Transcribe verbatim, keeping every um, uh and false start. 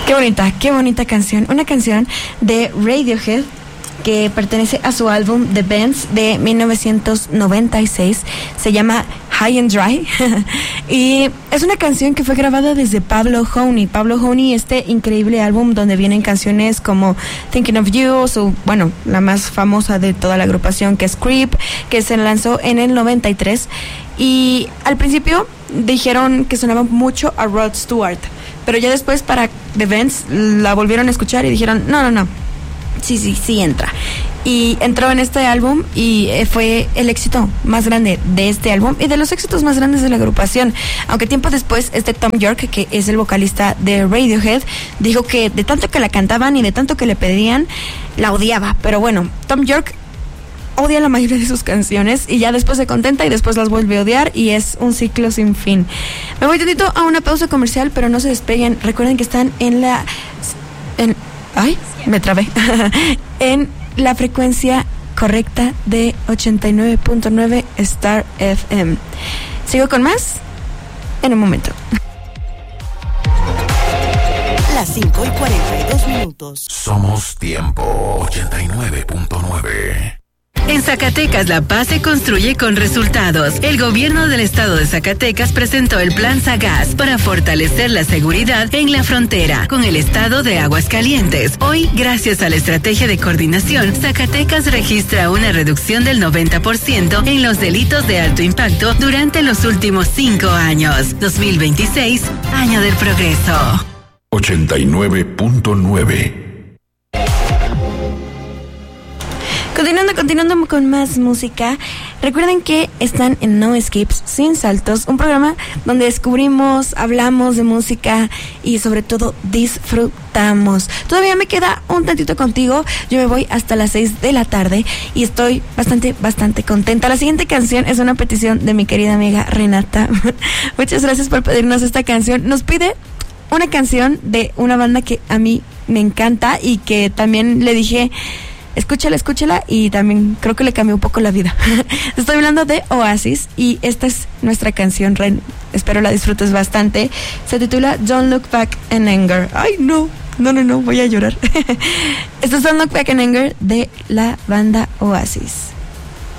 Qué bonita, qué bonita canción. Una canción de Radiohead que pertenece a su álbum The Bends de mil novecientos noventa y seis. Se llama High and Dry. Y es una canción que fue grabada desde Pablo Honey. Pablo Honey, este increíble álbum donde vienen canciones como Thinking of You, o su, bueno, la más famosa de toda la agrupación, que es Creep, que se lanzó en el noventa y tres. Y al principio dijeron que sonaba mucho a Rod Stewart, pero ya después para The Bends la volvieron a escuchar y dijeron, no, no, no, sí, sí, sí entra. Y entró en este álbum y eh, fue el éxito más grande de este álbum y de los éxitos más grandes de la agrupación. Aunque tiempo después, este Tom York, que es el vocalista de Radiohead, dijo que de tanto que la cantaban y de tanto que le pedían, la odiaba. Pero bueno, Tom York odia la mayoría de sus canciones y ya después se contenta y después las vuelve a odiar y es un ciclo sin fin. Me voy tantito a una pausa comercial, pero no se despeguen. Recuerden que están en la... En, ay, me trabé. En la frecuencia correcta de ochenta y nueve punto nueve Star F M. ¿Sigo con más? En un momento. Las cinco y cuarenta y dos minutos. Somos Tiempo ochenta y nueve punto nueve. En Zacatecas, la paz se construye con resultados. El gobierno del estado de Zacatecas presentó el Plan Sagaz para fortalecer la seguridad en la frontera con el estado de Aguascalientes. Hoy, gracias a la estrategia de coordinación, Zacatecas registra una reducción del noventa por ciento en los delitos de alto impacto durante los últimos cinco años. dos mil veintiséis, año del progreso. ochenta y nueve punto nueve. Continuando, continuando con más música, recuerden que están en No Skips, Sin Saltos, un programa donde descubrimos, hablamos de música y sobre todo disfrutamos. Todavía me queda un tantito contigo, yo me voy hasta las seis de la tarde y estoy bastante, bastante contenta. La siguiente canción es una petición de mi querida amiga Renata. Muchas gracias por pedirnos esta canción. Nos pide una canción de una banda que a mí me encanta y que también le dije... Escúchala, escúchala y también creo que le cambió un poco la vida. Estoy hablando de Oasis y esta es nuestra canción, Ren. Espero la disfrutes bastante. Se titula Don't Look Back in Anger. Ay, no, no, no, no, voy a llorar. Esto es Don't Look Back in Anger de la banda Oasis.